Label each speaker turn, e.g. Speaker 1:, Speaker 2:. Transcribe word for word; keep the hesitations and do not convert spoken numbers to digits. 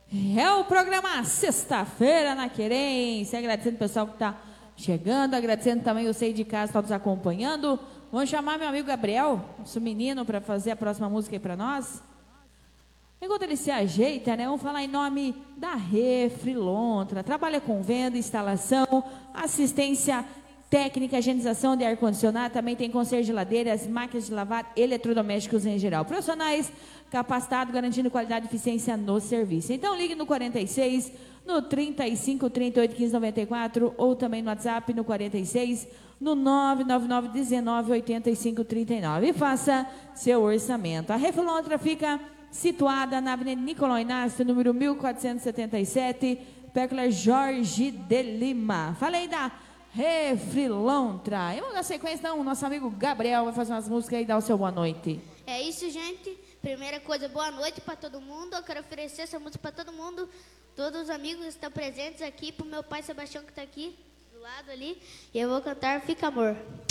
Speaker 1: É o programa Sexta-feira na Querência. Agradecendo o pessoal que está chegando, agradecendo também o Sei de Casa que está nos acompanhando. Vamos chamar meu amigo Gabriel, nosso menino, para fazer a próxima música aí para nós. Enquanto ele se ajeita, né? Vamos falar em nome da Refri Lontra. Trabalha com venda, instalação, assistência técnica, higienização de ar-condicionado. Também tem conserto de geladeiras, máquinas de lavar, eletrodomésticos em geral. Profissionais capacitados, garantindo qualidade e eficiência no serviço. Então ligue no quarenta e seis, no trinta e cinco, trinta e oito, quinze, noventa e quatro ou também no WhatsApp no quarenta e seis, no nove nove nove, dezenove, oitenta e cinco, trinta e nove. E faça seu orçamento. A Refri Lontra fica situada na Avenida Nicolau Inácio, número mil quatrocentos e setenta e sete, Pécula Jorge de Lima. Falei da Refri Lontra. E vamos na sequência, então, o nosso amigo Gabriel vai fazer umas músicas e dar o seu boa noite.
Speaker 2: É isso, gente. Primeira coisa, boa noite para todo mundo. Eu quero oferecer essa música para todo mundo, todos os amigos que estão presentes aqui, para o meu pai Sebastião que está aqui do lado ali. E eu vou cantar Fica Amor.